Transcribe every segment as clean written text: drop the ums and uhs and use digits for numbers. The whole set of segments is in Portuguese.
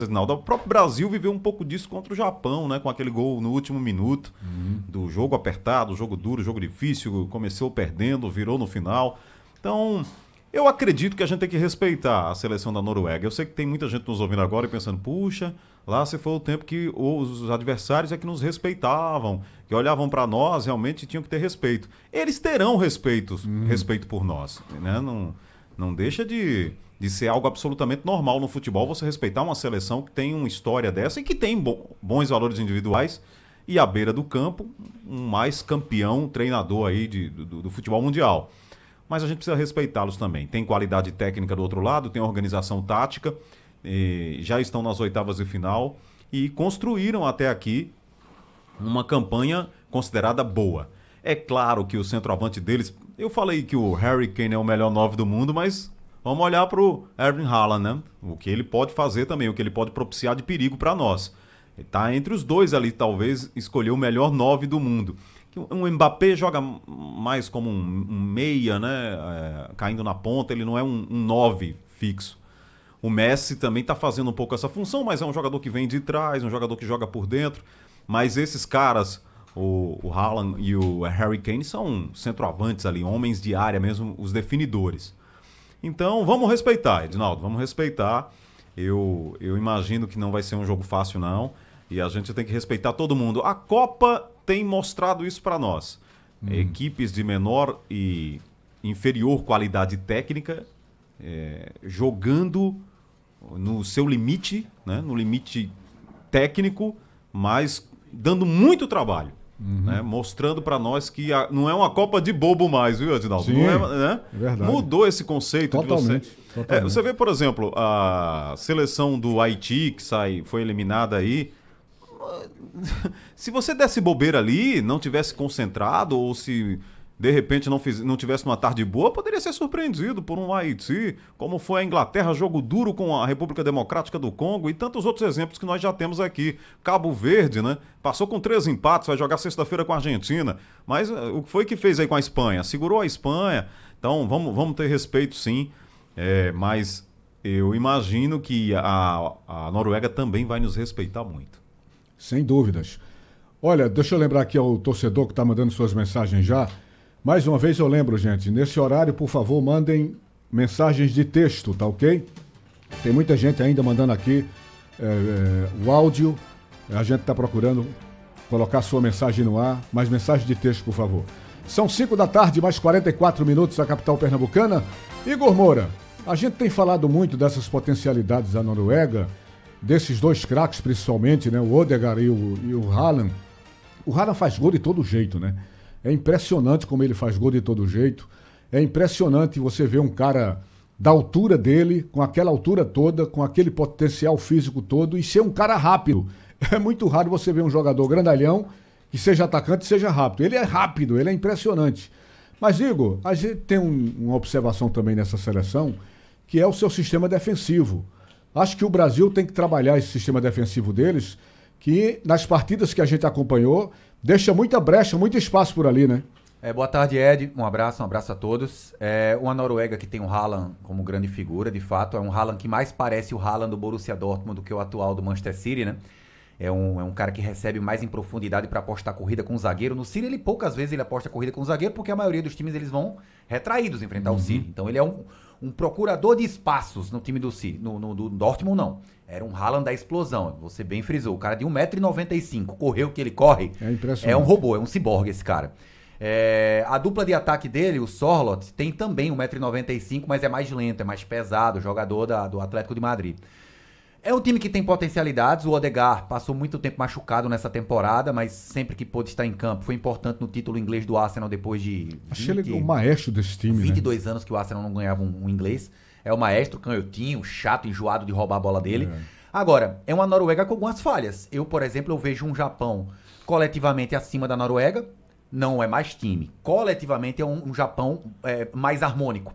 Ronaldo. O próprio Brasil viveu um pouco disso contra o Japão, né? Com aquele gol no último minuto, do jogo apertado, jogo duro, jogo difícil, começou perdendo, virou no final. Então, eu acredito que a gente tem que respeitar a seleção da Noruega. Eu sei que tem muita gente nos ouvindo agora e pensando, puxa, lá se foi o tempo que os adversários é que nos respeitavam, que olhavam para nós, realmente tinham que ter respeito. Eles terão respeito por nós, né? Não deixa de ser algo absolutamente normal no futebol você respeitar uma seleção que tem uma história dessa e que tem bons valores individuais e à beira do campo, um mais campeão treinador aí do futebol mundial. Mas a gente precisa respeitá-los também. Tem qualidade técnica do outro lado, tem organização tática, já estão nas oitavas de final e construíram até aqui uma campanha considerada boa. É claro que o centroavante deles... Eu falei que o Harry Kane é o melhor 9 do mundo, mas vamos olhar para o Erling Haaland, né? O que ele pode fazer também, o que ele pode propiciar de perigo para nós. Ele está entre os dois ali, talvez, escolher o melhor 9 do mundo. O Mbappé joga mais como um meia, né? Caindo na ponta, ele não é um 9 fixo. O Messi também está fazendo um pouco essa função, mas é um jogador que vem de trás, um jogador que joga por dentro. Mas esses caras, o Haaland e o Harry Kane, são centroavantes ali, homens de área mesmo, os definidores. Então, vamos respeitar, Edinaldo, vamos respeitar. Eu imagino que não vai ser um jogo fácil, não. E a gente tem que respeitar todo mundo. A Copa tem mostrado isso para nós. Equipes de menor e inferior qualidade técnica, jogando no seu limite, né? No limite técnico, mas dando muito trabalho. Né? Mostrando para nós que não é uma Copa de bobo mais, viu, Edinaldo? Sim, não né? É verdade. Mudou esse conceito. Totalmente. Você vê, por exemplo, a seleção do Haiti, que foi eliminada aí. Se você desse bobeira ali, não tivesse concentrado, ou se de repente não tivesse uma tarde boa, poderia ser surpreendido por um Haiti, como foi a Inglaterra, jogo duro com a República Democrática do Congo e tantos outros exemplos que nós já temos aqui. Cabo Verde, né? Passou com 3 empates, vai jogar sexta-feira com a Argentina. Mas o que foi que fez aí com a Espanha? Segurou a Espanha. Então vamos ter respeito, sim. Mas eu imagino que a Noruega também vai nos respeitar muito. Sem dúvidas. Olha, deixa eu lembrar aqui ao torcedor que está mandando suas mensagens já. Mais uma vez eu lembro, gente, nesse horário, por favor, mandem mensagens de texto, tá ok? Tem muita gente ainda mandando aqui o áudio. A gente está procurando colocar sua mensagem no ar, mas mensagem de texto, por favor. São 5 da tarde, mais 44 minutos, a capital pernambucana. Igor Moura, a gente tem falado muito dessas potencialidades da Noruega, desses dois craques principalmente, né? O Odegaard e o Haaland. O Haaland faz gol de todo jeito, né? É impressionante como ele faz gol de todo jeito. É impressionante você ver um cara da altura dele, com aquela altura toda, com aquele potencial físico todo e ser um cara rápido. É muito raro você ver um jogador grandalhão que seja atacante e seja rápido. Ele é rápido, ele é impressionante. Mas, Igor, a gente tem uma observação também nessa seleção, que é o seu sistema defensivo. Acho que o Brasil tem que trabalhar esse sistema defensivo deles, que nas partidas que a gente acompanhou, deixa muita brecha, muito espaço por ali, né? Boa tarde, Ed. Um abraço a todos. Uma Noruega que tem o Haaland como grande figura, de fato. É um Haaland que mais parece o Haaland do Borussia Dortmund do que o atual do Manchester City, né? É um cara que recebe mais em profundidade para apostar corrida com o zagueiro. No City, poucas vezes ele aposta corrida com o zagueiro, porque a maioria dos times eles vão retraídos enfrentar o City. Então ele é um procurador de espaços no time do City. No Dortmund, não. Era um Haaland da explosão. Você bem frisou. O cara de 1,95 m, correu o que ele corre. É impressionante. É um robô, é um ciborgue esse cara. A dupla de ataque dele, o Sorloth, tem também 1,95 m, mas é mais lento, é mais pesado, jogador do Atlético de Madrid. É um time que tem potencialidades. O Odegaard passou muito tempo machucado nessa temporada, mas sempre que pôde estar em campo foi importante no título inglês do Arsenal depois de Achei ele o maestro desse time, 22 anos que o Arsenal não ganhava um inglês. É o maestro, canhotinho, chato, enjoado de roubar a bola dele. Agora, é uma Noruega com algumas falhas. Eu, por exemplo, vejo um Japão coletivamente acima da Noruega. Não é mais time. Coletivamente é um Japão mais harmônico.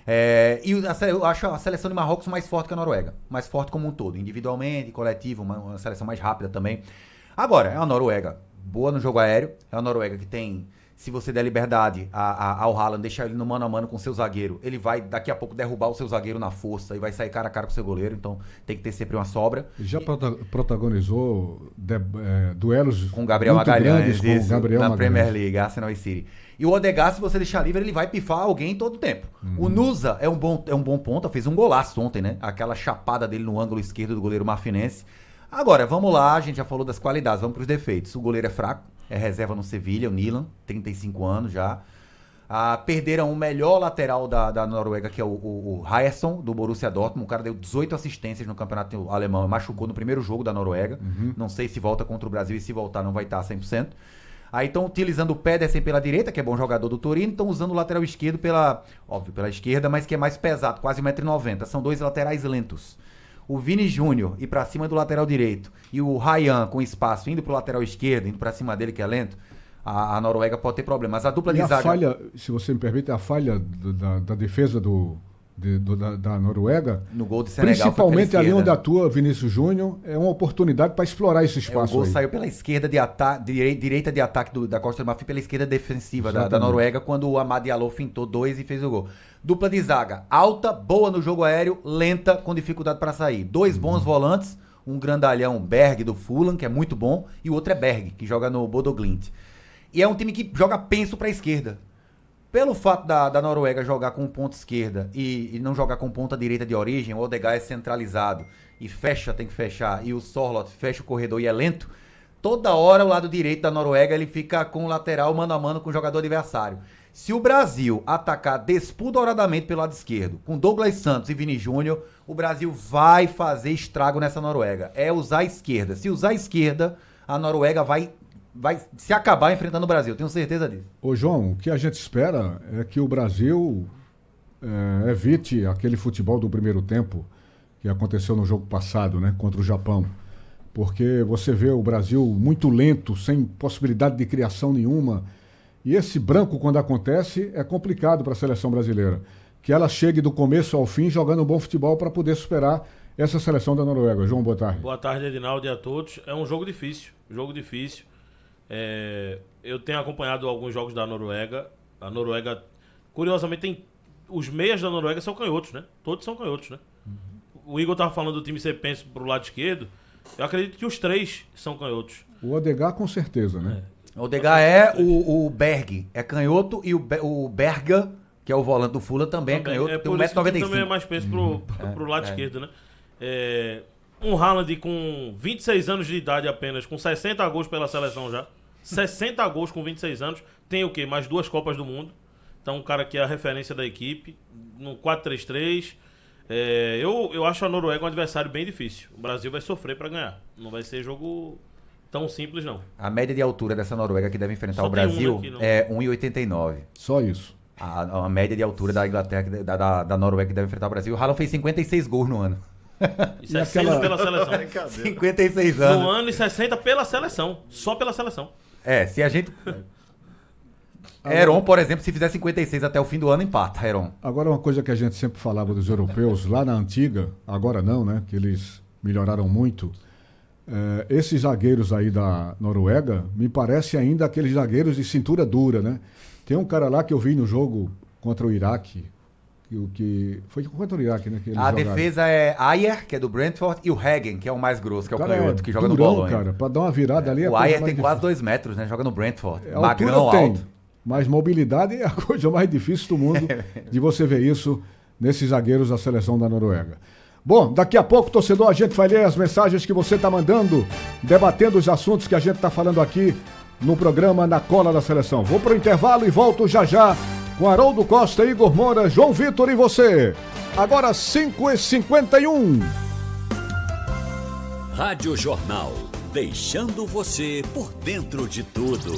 Eu acho a seleção de Marrocos mais forte que a Noruega. Mais forte como um todo. Individualmente, coletivo, uma seleção mais rápida também. Agora, é uma Noruega boa no jogo aéreo. É uma Noruega que tem se você der liberdade ao Haaland, deixar ele no mano a mano com o seu zagueiro, ele vai daqui a pouco derrubar o seu zagueiro na força e vai sair cara a cara com o seu goleiro, então tem que ter sempre uma sobra. Já protagonizou duelos com o Gabriel muito Magalhães, grandes com o Gabriel na Magalhães. Premier League, Arsenal e City. E o Odegaard, se você deixar livre, ele vai pifar alguém todo o tempo. O Nusa é um bom ponta, fez um golaço ontem, né? Aquela chapada dele no ângulo esquerdo do goleiro marfinense. Agora, vamos lá, a gente já falou das qualidades, vamos para os defeitos. O goleiro é fraco, é reserva no Sevilha, o Nilan, 35 anos já. Perderam o melhor lateral da Noruega, que é o Ryerson, do Borussia Dortmund. O cara deu 18 assistências no campeonato alemão, machucou no primeiro jogo da Noruega. Não sei se volta contra o Brasil, e se voltar não vai estar 100%. Aí estão utilizando o Pedersen pela direita, que é bom jogador do Torino, estão usando o lateral esquerdo pela esquerda, mas que é mais pesado, quase 1,90 m. São dois laterais lentos. O Vini Júnior ir pra cima do lateral direito e o Ryan com espaço indo pro lateral esquerdo, indo pra cima dele que é lento, a Noruega pode ter problema. Mas a dupla de zaga... a falha, se você me permite, a falha da defesa da Noruega, no gol de Senegal, principalmente ali onde atua Vinícius Júnior, é uma oportunidade para explorar esse espaço. O gol aí saiu pela esquerda direita de ataque da Costa do Marfim, pela esquerda defensiva da Noruega, quando o Amad Diallo fintou 2 e fez o gol. Dupla de zaga, alta, boa no jogo aéreo, lenta, com dificuldade para sair. 2 bons volantes, um grandalhão, Berg do Fulham, que é muito bom, e o outro é Berg, que joga no Bodo Glimt. E é um time que joga penso para a esquerda. Pelo fato da Noruega jogar com ponta esquerda e não jogar com ponta direita de origem, o Odegaard é centralizado e tem que fechar, e o Sorloth fecha o corredor e é lento, toda hora o lado direito da Noruega ele fica com o lateral mano a mano com o jogador adversário. Se o Brasil atacar despudoradamente pelo lado esquerdo, com Douglas Santos e Vini Júnior, o Brasil vai fazer estrago nessa Noruega. É usar a esquerda. Se usar a esquerda, a Noruega vai se acabar enfrentando o Brasil, tenho certeza disso. Ô João, o que a gente espera é que o Brasil evite aquele futebol do primeiro tempo que aconteceu no jogo passado, né, contra o Japão. Porque você vê o Brasil muito lento, sem possibilidade de criação nenhuma. E esse branco, quando acontece, é complicado para a seleção brasileira. Que ela chegue do começo ao fim jogando um bom futebol para poder superar essa seleção da Noruega. João, boa tarde. Boa tarde, Edinaldo, e a todos. É um jogo difícil. Eu tenho acompanhado alguns jogos da Noruega. A Noruega, curiosamente, tem os meias da Noruega são canhotos, né? Todos são canhotos, né? O Igor tava falando do time ser penso pro lado esquerdo. Eu acredito que os 3 são canhotos. O Odegaard com certeza, né? O Odegaard o Berg, é canhoto, e o Berga, que é o volante do Fulham, também é canhoto, tem 1,95 m. Também é mais penso pro lado esquerdo, né? Um Haaland com 26 anos de idade apenas, com 60 gols pela seleção já. 60 gols com 26 anos. Tem o quê? Mais 2 Copas do Mundo. Então, um cara que é a referência da equipe. No 4-3-3. Eu acho a Noruega um adversário bem difícil. O Brasil vai sofrer para ganhar. Não vai ser jogo tão simples, não. A média de altura dessa Noruega que deve enfrentar o Brasil é 1,89. Só isso. A média de altura da Inglaterra, da Noruega que deve enfrentar o Brasil. O Haaland fez 56 gols no ano. E 60 pela seleção. 56 anos. No ano e 60 pela seleção. Só pela seleção. Se a gente... Heron, por exemplo, se fizer 56 até o fim do ano, empata, Heron. Agora, uma coisa que a gente sempre falava dos europeus, lá na antiga, agora não, né? Que eles melhoraram muito. Esses zagueiros aí da Noruega, me parece ainda aqueles zagueiros de cintura dura, né? Tem um cara lá que eu vi no jogo contra o Iraque, que foi contra o Iraque, né? Que a defesa é Ayer, que é do Brentford, e o Hagen, que é o mais grosso, que é o canhoto, que joga no Bolonha. Cara, pra dar uma virada ali... O Ayer tem quase 2 metros, né? Joga no Brentford. Magrão, alto. Mas mobilidade é a coisa mais difícil do mundo de você ver isso nesses zagueiros da seleção da Noruega. Bom, daqui a pouco, torcedor, a gente vai ler as mensagens que você está mandando, debatendo os assuntos que a gente está falando aqui no programa Na Cola da Seleção. Vou para o intervalo e volto já com Haroldo Costa, Igor Moura, João Vitor e você. Agora 5h51. Rádio Jornal, deixando você por dentro de tudo.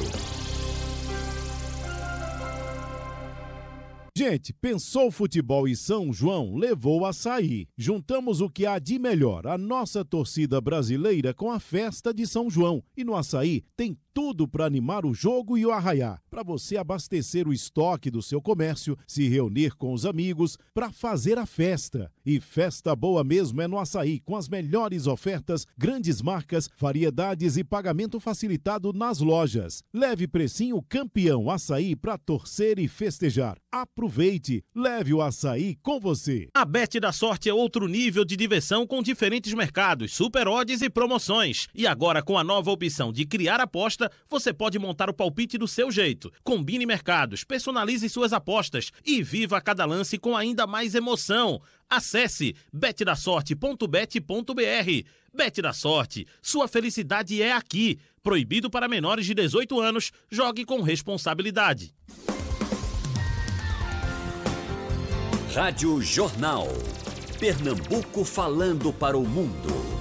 Gente, pensou futebol e São João, levou Açaí. Juntamos o que há de melhor, a nossa torcida brasileira com a festa de São João. E no Açaí tem tudo para animar o jogo e o arraiá, para você abastecer o estoque do seu comércio, se reunir com os amigos, para fazer a festa. E festa boa mesmo é no Açaí, com as melhores ofertas, grandes marcas, variedades e pagamento facilitado nas lojas. Leve precinho campeão Açaí para torcer e festejar. Aproveite, leve o Açaí com você. A Bet da Sorte é outro nível de diversão com diferentes mercados, super odds e promoções. E agora com a nova opção de criar aposta, você pode montar o palpite do seu jeito. Combine mercados, personalize suas apostas e viva cada lance com ainda mais emoção. Acesse betdasorte.bet.br. Bet da Sorte, sua felicidade é aqui. Proibido para menores de 18 anos, jogue com responsabilidade. Rádio Jornal. Pernambuco falando para o mundo.